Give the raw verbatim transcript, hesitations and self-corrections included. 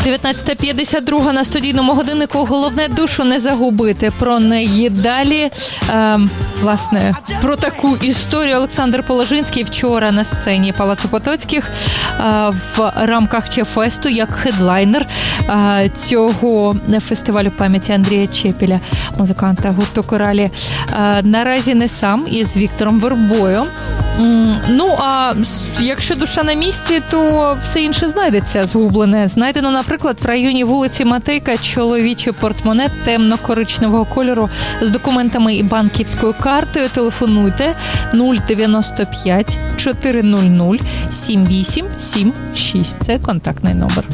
дев'ятнадцята п'ятдесят два на студійному годиннику. Головне, душу не загубити. Про неї далі. Е, власне, про таку історію Олександр Положинський вчора на сцені Палацу Потоцьких е, в рамках Чефесту як хедлайнер е, цього фестивалю пам'яті Андрія Чепеля, музиканта гурту «Коралі». Е, наразі не сам, із Віктором Вербою. Ну, а якщо душа на місці, то все інше знайдеться згублене. Знайдено, наприклад, в районі вулиці Матейка чоловіче портмоне темно-коричневого кольору з документами і банківською картою. Телефонуйте нуль дев'яносто п'ять чотириста сім вісім сім шість. Це контактний номер.